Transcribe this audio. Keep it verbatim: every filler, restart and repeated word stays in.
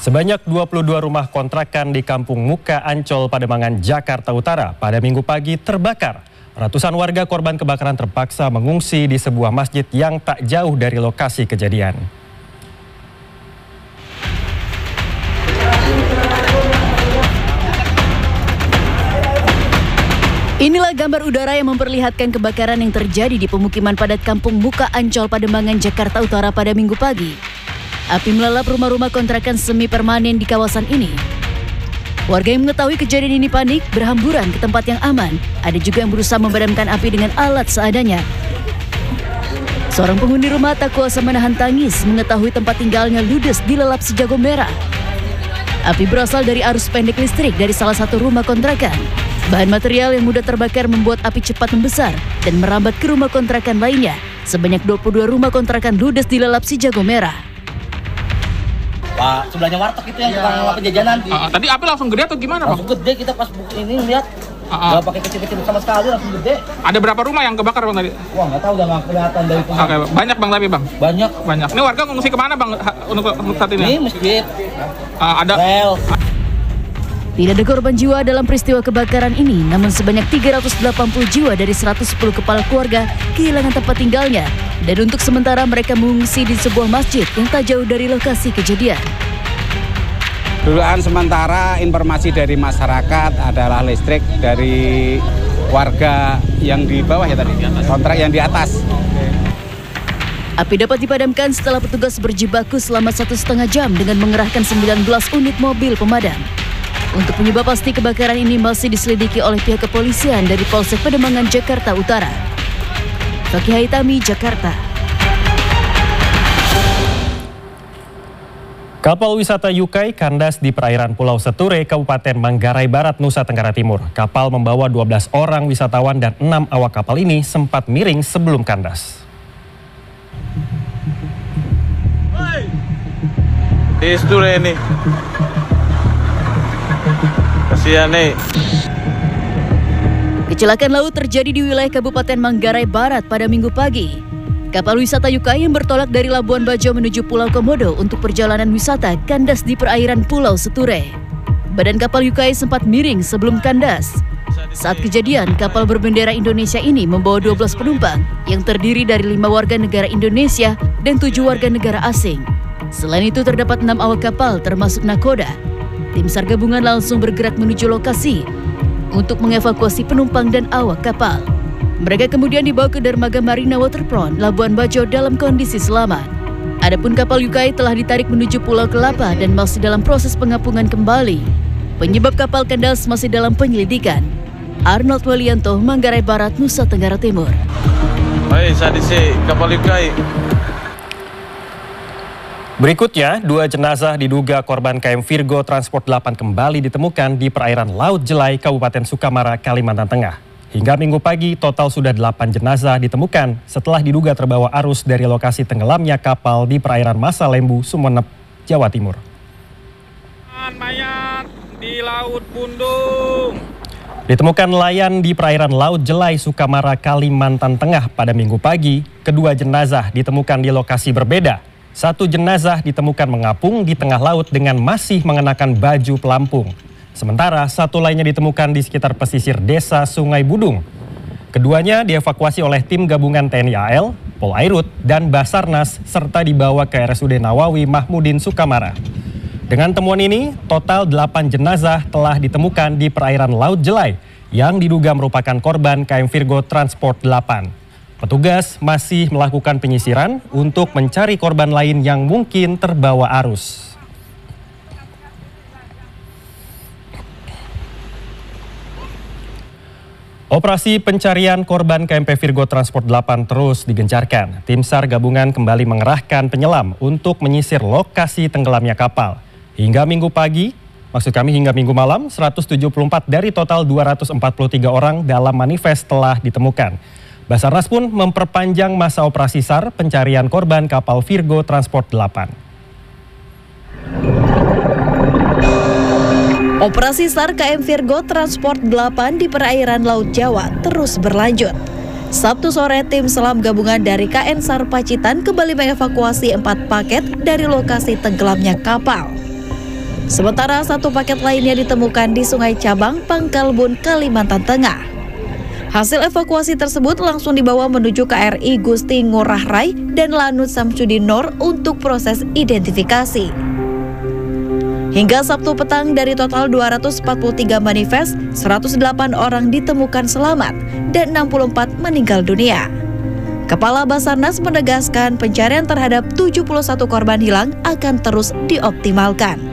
Sebanyak dua puluh dua rumah kontrakan di Kampung Muka Ancol, Pademangan, Jakarta Utara pada Minggu pagi terbakar. Ratusan warga korban kebakaran terpaksa mengungsi di sebuah masjid yang tak jauh dari lokasi kejadian. Inilah gambar udara yang memperlihatkan kebakaran yang terjadi di pemukiman padat Kampung Muka Ancol, Pademangan, Jakarta Utara pada Minggu pagi. Api melalap rumah-rumah kontrakan semi permanen di kawasan ini. Warga yang mengetahui kejadian ini panik berhamburan ke tempat yang aman. Ada juga yang berusaha memadamkan api dengan alat seadanya. Seorang penghuni rumah tak kuasa menahan tangis mengetahui tempat tinggalnya ludes dilalap si jago merah. Api berasal dari arus pendek listrik dari salah satu rumah kontrakan. Bahan material yang mudah terbakar membuat api cepat membesar dan merambat ke rumah kontrakan lainnya. Sebanyak dua puluh dua rumah kontrakan ludes dilalap si jago merah. Pak, sebelahnya warteg itu yang tukang ya. Penjajanan. Uh, tadi api langsung gede atau gimana, Bang? Langsung gede, kita pas ini lihat. Uh, uh. Gak pakai kecil-kecil sama sekali, langsung gede. Ada berapa rumah yang kebakar, Bang, tadi? Wah, nggak tahu, udah nggak kelihatan dari Oke, okay, banyak, Bang, tapi, Bang? Banyak. Banyak. Ini warga ngungsi kemana, Bang, untuk, untuk saat ini? Ini masjid. Uh, ada. Rel. Tidak ada korban jiwa dalam peristiwa kebakaran ini, namun sebanyak tiga ratus delapan puluh jiwa dari seratus sepuluh kepala keluarga kehilangan tempat tinggalnya. Dan untuk sementara mereka mengungsi di sebuah masjid yang tak jauh dari lokasi kejadian. Dugaan sementara informasi dari masyarakat adalah listrik dari warga yang di bawah ya tadi, kontrak yang di atas. Api dapat dipadamkan setelah petugas berjibaku selama satu setengah jam dengan mengerahkan sembilan belas unit mobil pemadam. Untuk penyebab pasti kebakaran ini masih diselidiki oleh pihak kepolisian dari Polsek Pademangan, Jakarta Utara. Fakih Haitami, Jakarta. Kapal wisata Yukai kandas di perairan Pulau Seture, Kabupaten Manggarai Barat, Nusa Tenggara Timur. Kapal membawa dua belas orang wisatawan dan enam awak kapal ini sempat miring sebelum kandas. Di Seture ini. Kasihan nih. Kecelakaan laut terjadi di wilayah Kabupaten Manggarai Barat pada Minggu pagi. Kapal wisata Yukai yang bertolak dari Labuan Bajo menuju Pulau Komodo untuk perjalanan wisata kandas di perairan Pulau Seture. Badan kapal Yukai sempat miring sebelum kandas. Saat kejadian, kapal berbendera Indonesia ini membawa dua belas penumpang yang terdiri dari lima warga negara Indonesia dan tujuh warga negara asing. Selain itu terdapat enam awak kapal termasuk nakoda. Tim SAR gabungan langsung bergerak menuju lokasi untuk mengevakuasi penumpang dan awak kapal. Mereka kemudian dibawa ke dermaga Marina Waterfront, Labuan Bajo dalam kondisi selamat. Adapun kapal Yukai telah ditarik menuju Pulau Kelapa dan masih dalam proses pengapungan kembali. Penyebab kapal kandas masih dalam penyelidikan. Arnold Walianto, Manggarai Barat, Nusa Tenggara Timur. Baik, saat ini kapal Yukai. Berikutnya, dua jenazah diduga korban K M Virgo Transport delapan kembali ditemukan di perairan Laut Jelai, Kabupaten Sukamara, Kalimantan Tengah. Hingga Minggu pagi, total sudah delapan jenazah ditemukan setelah diduga terbawa arus dari lokasi tenggelamnya kapal di perairan Masa Lembu, Sumeneb, Jawa Timur. Mayat di Laut Bundung. Ditemukan nelayan di perairan Laut Jelai, Sukamara, Kalimantan Tengah pada Minggu pagi. Kedua jenazah ditemukan di lokasi berbeda. Satu jenazah ditemukan mengapung di tengah laut dengan masih mengenakan baju pelampung. Sementara satu lainnya ditemukan di sekitar pesisir desa Sungai Budung. Keduanya dievakuasi oleh tim gabungan T N I A L, Polairut, dan Basarnas serta dibawa ke R S U D Nawawi Mahmudin Sukamara. Dengan temuan ini, total delapan jenazah telah ditemukan di perairan Laut Jelai yang diduga merupakan korban K M Virgo Transport delapan. Petugas masih melakukan penyisiran untuk mencari korban lain yang mungkin terbawa arus. Operasi pencarian korban K M P Virgo Transport delapan terus digencarkan. Tim SAR gabungan kembali mengerahkan penyelam untuk menyisir lokasi tenggelamnya kapal. Hingga Minggu pagi, maksud kami hingga Minggu malam, seratus tujuh puluh empat dari total dua ratus empat puluh tiga orang dalam manifest telah ditemukan. Basarnas pun memperpanjang masa operasi SAR pencarian korban kapal Virgo Transport delapan. Operasi SAR K M Virgo Transport delapan di perairan Laut Jawa terus berlanjut. Sabtu sore, tim selam gabungan dari K N SAR Pacitan kembali mengevakuasi empat paket dari lokasi tenggelamnya kapal. Sementara satu paket lainnya ditemukan di Sungai Cabang, Pangkalbun, Kalimantan Tengah. Hasil evakuasi tersebut langsung dibawa menuju K R I Gusti Ngurah Rai dan Lanut Samsudin Nor untuk proses identifikasi. Hingga Sabtu petang dari total dua ratus empat puluh tiga manifest, seratus delapan orang ditemukan selamat dan enam puluh empat meninggal dunia. Kepala Basarnas menegaskan pencarian terhadap tujuh puluh satu korban hilang akan terus dioptimalkan.